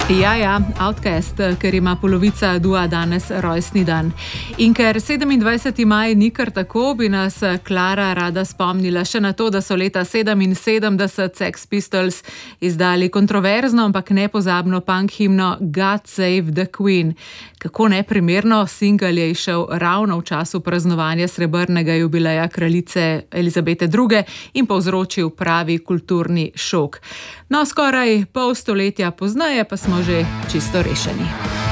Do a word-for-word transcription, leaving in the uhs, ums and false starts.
Ja, ja, Outcast, ker ima polovica dua danes rojstni dan. In ker sedemindvajseti maj ni kar tako, bi nas Klara rada spomnila še na to, da so leta sedeminsedemdeset Sex Pistols izdali kontroverzno, ampak nepozabno punk himno God Save the Queen. Kako neprimerno, singel je izšel ravno v času praznovanja srebrnega jubileja kraljice Elizabete druge. in povzročil pravi kulturni šok. No, skoraj pol stoletja pozneje pa smo že čisto rešeni.